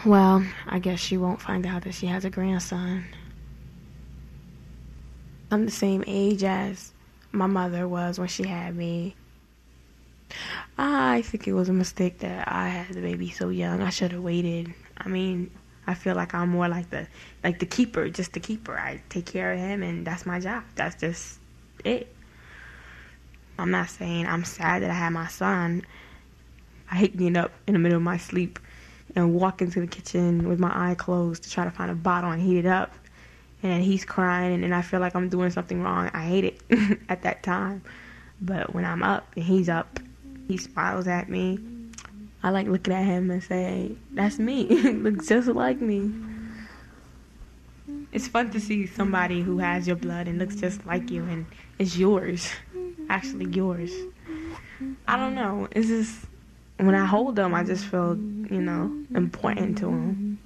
Well, I guess she won't find out that she has a grandson. I'm the same age as my mother was when she had me. I think it was a mistake that I had the baby so young. I should have waited. I mean, I feel like I'm more like the keeper, just the keeper. I take care of him, and that's my job. That's just it. I'm not saying I'm sad that I had my son. I hate getting up in the middle of my sleep and walk into the kitchen with my eye closed to try to find a bottle and heat it up. And he's crying, and I feel like I'm doing something wrong. I hate it at that time. But when I'm up and he's up, he smiles at me. I like looking at him and say, that's me. Looks just like me. It's fun to see somebody who has your blood and looks just like you and is yours. Actually yours. I don't know. It's just, when I hold him, I just feel, important to him.